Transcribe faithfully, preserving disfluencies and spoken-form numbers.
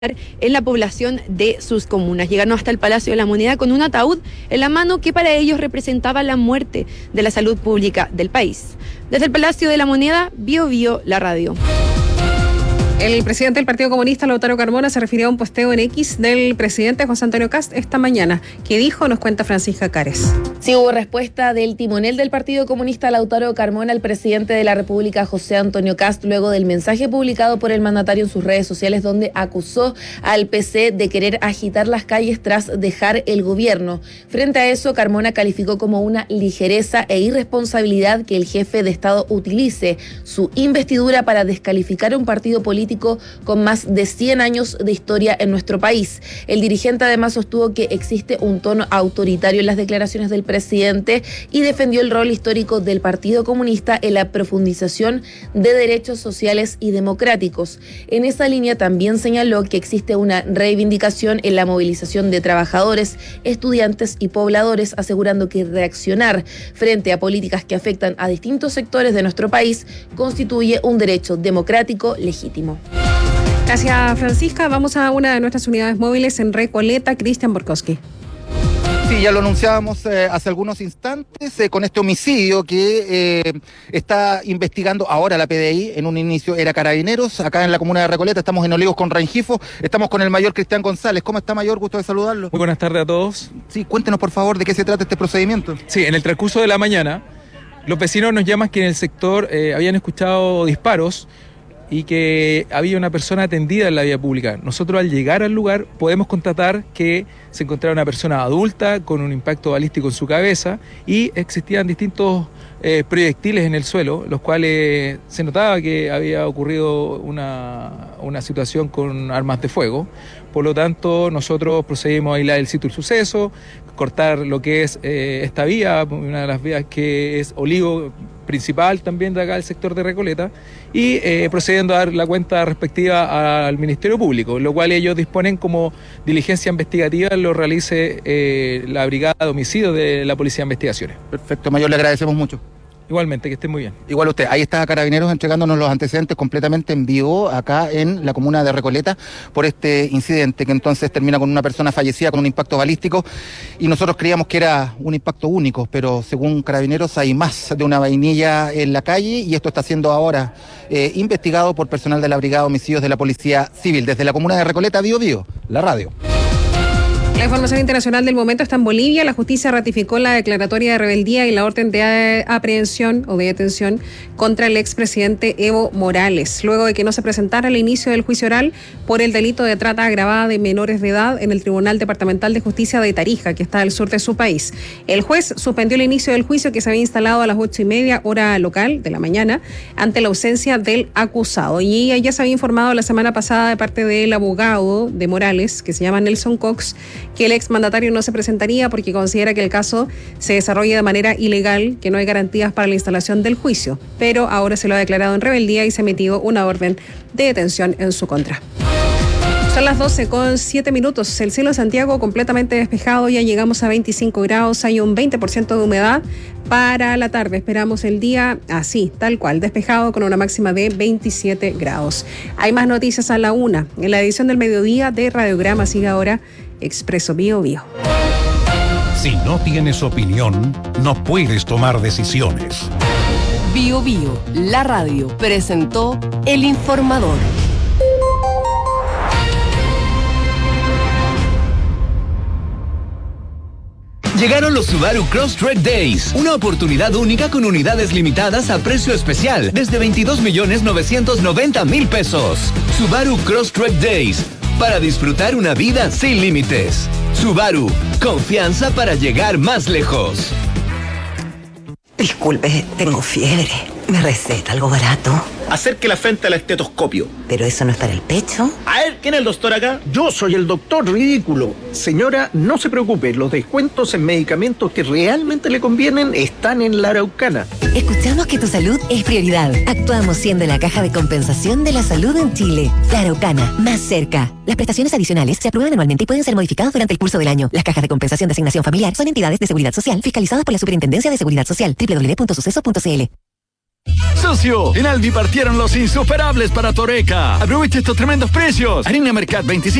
en la población de sus comunas. Llegaron hasta el Palacio de la Moneda con un ataúd en la mano que para ellos representaba la muerte de la salud pública del país. Desde el Palacio de la Moneda, Bio Bio, la radio. El presidente del Partido Comunista, Lautaro Carmona, se refirió a un posteo en X del presidente José Antonio Kast esta mañana. ¿Qué dijo? Nos cuenta Francisca Cares. Sí, hubo respuesta del timonel del Partido Comunista, Lautaro Carmona, al presidente de la República, José Antonio Kast, luego del mensaje publicado por el mandatario en sus redes sociales, donde acusó al P C de querer agitar las calles tras dejar el gobierno. Frente a eso, Carmona calificó como una ligereza e irresponsabilidad que el jefe de Estado utilice su investidura para descalificar a un partido político con más de cien años de historia en nuestro país. El dirigente además sostuvo que existe un tono autoritario en las declaraciones del presidente y defendió el rol histórico del Partido Comunista en la profundización de derechos sociales y democráticos. En esa línea también señaló que existe una reivindicación en la movilización de trabajadores, estudiantes y pobladores, asegurando que reaccionar frente a políticas que afectan a distintos sectores de nuestro país constituye un derecho democrático legítimo. Gracias, Francisca. Vamos a una de nuestras unidades móviles en Recoleta. Cristian Borkowski. Sí, ya lo anunciábamos eh, hace algunos instantes eh, con este homicidio que eh, está investigando ahora la P D I. En un inicio era Carabineros, acá en la comuna de Recoleta. Estamos en Olivos con Rengifo. Estamos con el mayor Cristian González. ¿Cómo está, mayor? Gusto de saludarlo. Muy buenas tardes a todos. Sí, cuéntenos por favor de qué se trata este procedimiento. Sí, en el transcurso de la mañana, los vecinos nos llaman que en el sector eh, habían escuchado disparos y que había una persona atendida en la vía pública. Nosotros al llegar al lugar podemos constatar que se encontraba una persona adulta con un impacto balístico en su cabeza y existían distintos eh, proyectiles en el suelo, los cuales se notaba que había ocurrido una, una situación con armas de fuego. Por lo tanto, nosotros procedimos a aislar el sitio del suceso, cortar lo que es eh, esta vía, una de las vías que es Olivo, principal también de acá del sector de Recoleta, y eh, procediendo a dar la cuenta respectiva al Ministerio Público, lo cual ellos disponen como diligencia investigativa lo realice eh, la Brigada de Homicidios de la Policía de Investigaciones. Perfecto, mayor, le agradecemos mucho. Igualmente, que esté muy bien. Igual usted, ahí está Carabineros entregándonos los antecedentes completamente en vivo acá en la comuna de Recoleta por este incidente que entonces termina con una persona fallecida con un impacto balístico y nosotros creíamos que era un impacto único, pero según Carabineros hay más de una vainilla en la calle y esto está siendo ahora eh, investigado por personal de la Brigada de Homicidios de la Policía Civil. Desde la comuna de Recoleta, Bio Bio, la radio. La información internacional del momento está en Bolivia. La justicia ratificó la declaratoria de rebeldía y la orden de aprehensión o de detención contra el expresidente Evo Morales, luego de que no se presentara el inicio del juicio oral por el delito de trata agravada de menores de edad en el Tribunal Departamental de Justicia de Tarija, que está al sur de su país. El juez suspendió el inicio del juicio que se había instalado a las ocho y media hora local de la mañana ante la ausencia del acusado. Y ya se había informado la semana pasada de parte del abogado de Morales, que se llama Nelson Cox, que el exmandatario no se presentaría porque considera que el caso se desarrolla de manera ilegal, que no hay garantías para la instalación del juicio, pero ahora se lo ha declarado en rebeldía y se ha emitido una orden de detención en su contra. Son las doce con siete minutos. El cielo de Santiago completamente despejado, ya llegamos a veinticinco grados, hay un veinte por ciento de humedad. Para la tarde esperamos el día así, tal cual, despejado con una máxima de veintisiete grados. Hay más noticias a la una. En la edición del mediodía de Radiograma sigue ahora Expreso Bio Bio. Si no tienes opinión, no puedes tomar decisiones. Bio Bio, la radio, presentó El Informador. Llegaron los Subaru Crosstrek Days, una oportunidad única con unidades limitadas a precio especial desde veintidós millones novecientos noventa mil pesos. Subaru Crosstrek Days, para disfrutar una vida sin límites. Subaru, confianza para llegar más lejos. Disculpe, tengo fiebre. ¿Me receta algo barato? Acerque la frente al estetoscopio. ¿Pero eso no es para el pecho? A ver, ¿quién es el doctor acá? Yo soy el doctor ridículo. Señora, no se preocupe, los descuentos en medicamentos que realmente le convienen están en la Araucana. Escuchamos que tu salud es prioridad. Actuamos siendo la caja de compensación de la salud en Chile. La Araucana, más cerca. Las prestaciones adicionales se aprueban anualmente y pueden ser modificadas durante el curso del año. Las cajas de compensación de asignación familiar son entidades de seguridad social fiscalizadas por la Superintendencia de Seguridad Social. doble u doble u doble u punto suceso punto c l Socio, en Alvi partieron los insuperables para Toreca. Aprovecha estos tremendos precios. Harina Mercat veinticinco